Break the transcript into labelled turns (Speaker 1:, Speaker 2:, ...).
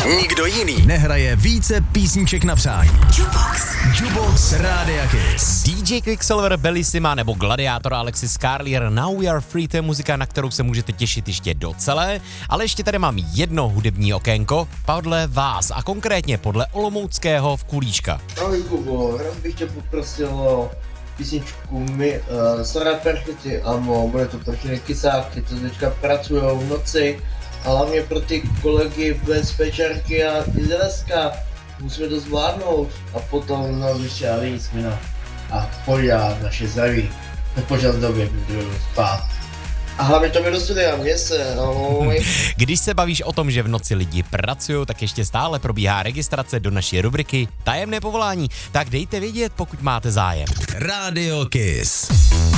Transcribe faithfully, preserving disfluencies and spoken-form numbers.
Speaker 1: Nikdo jiný nehraje více písniček na přání. Jukebox. Jukebox Rádia Kiss.
Speaker 2: dý džej Quicksilver, Bellissima nebo Gladiator Alexis Carlier, Now We Are Free, to je muzika, na kterou se můžete těšit ještě docela, ale ještě tady mám jedno hudební okénko podle vás a konkrétně podle olomouckého Vkulíčka.
Speaker 3: Ahoj Kubo, rád bych tě poprosil o písničku mi, uh, Staré perchety, amo, bude to pro všechny kysáky, co teďka pracujou v noci, a hlavně pro ty kolegy bez pečerky a i z Leska. Musíme to zvládnout a potom nás ještě a lísmina a poďa naše zdraví. Nepočas době, kdy budu spát. A hlavně to mi do studia, mě se, ahoj.
Speaker 2: Když se bavíš o tom, že v noci lidi pracují, tak ještě stále probíhá registrace do naší rubriky Tajemné povolání. Tak dejte vědět, pokud máte zájem.
Speaker 1: Radio Kiss.